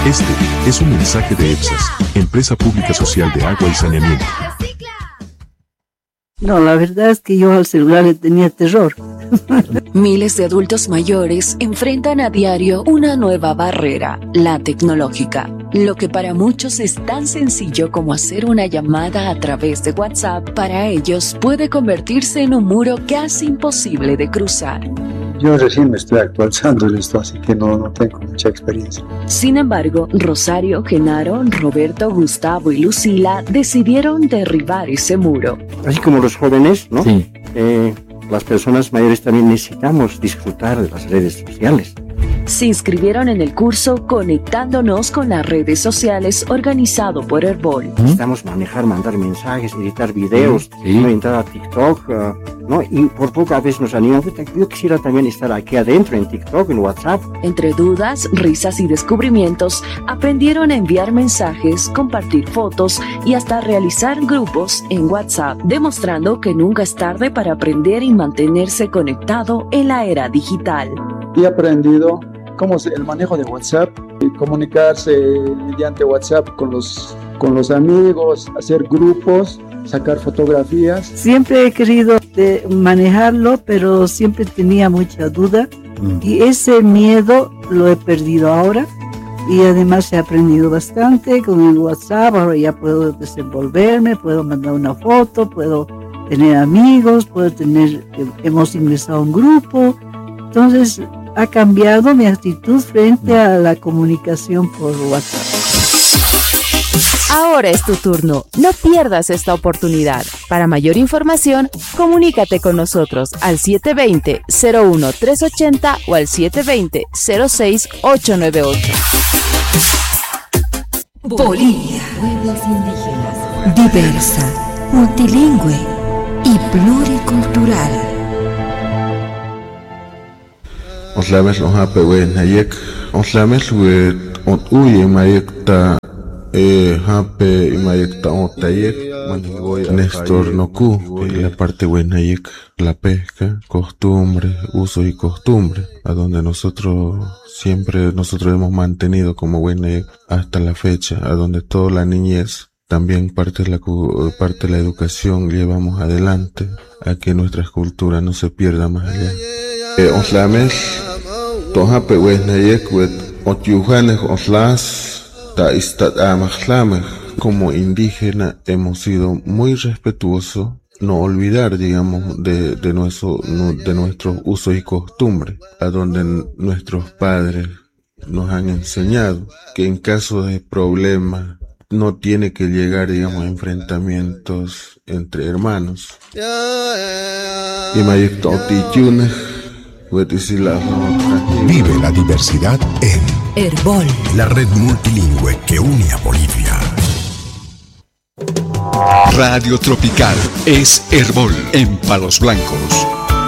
Este es un mensaje de EPSAS, Empresa Pública Social de Agua y Saneamiento. No, la verdad es que yo al celular le tenía terror. Miles de adultos mayores enfrentan a diario una nueva barrera, la tecnológica. Lo que para muchos es tan sencillo como hacer una llamada a través de WhatsApp, para ellos puede convertirse en un muro casi imposible de cruzar. Yo recién me estoy actualizando en esto, así que no tengo mucha experiencia. Sin embargo, Rosario, Genaro, Roberto, Gustavo y Lucila decidieron derribar ese muro. Así como los jóvenes, ¿no? Sí. Las personas mayores también necesitamos disfrutar de las redes sociales. Se inscribieron en el curso Conectándonos con las redes sociales, organizado por Herbol. Necesitamos manejar, mandar mensajes, editar videos, ¿no? Entrar a TikTok, ¿no? Y por poco a veces nos animamos. Yo quisiera también estar aquí adentro en TikTok, en WhatsApp. Entre dudas, risas y descubrimientos, aprendieron a enviar mensajes, compartir fotos y hasta realizar grupos en WhatsApp, demostrando que nunca es tarde para aprender y mantenerse conectado en la era digital. Y he aprendido cómo es el manejo de WhatsApp, comunicarse mediante WhatsApp con los amigos, hacer grupos, sacar fotografías. Siempre he querido manejarlo, pero siempre tenía mucha duda. Y ese miedo lo he perdido ahora. Y además he aprendido bastante con el WhatsApp. Ahora ya puedo desenvolverme, puedo mandar una foto, puedo tener amigos, hemos ingresado a un grupo. Entonces ha cambiado mi actitud frente a la comunicación por WhatsApp. Ahora es tu turno. No pierdas esta oportunidad. Para mayor información, comunícate con nosotros al 720-01380 o al 720-06898. Bolivia, pueblos indígenas, diversa, multilingüe y pluricultural. Oslames los hape nayek, oslames uye mayekta hape y mayekta otayek, Néstor Noku, la parte nayek, la pesca, costumbre, uso y costumbre, a donde nosotros hemos mantenido como nayek hasta la fecha, a donde toda la niñez, también parte de la educación llevamos adelante, a que nuestras culturas no se pierdan más allá. Oslames tohape nayek otyujanes oslas ta istat amajlames. Como indígena hemos sido muy respetuosos, no olvidar, digamos, de nuestros usos y costumbres, a donde nuestros padres nos han enseñado que en caso de problemas no tiene que llegar, digamos, a enfrentamientos entre hermanos. Y mayek otichunes. Vive la diversidad en Herbol, la red multilingüe que une a Bolivia. Radio Tropical es Herbol en Palos Blancos.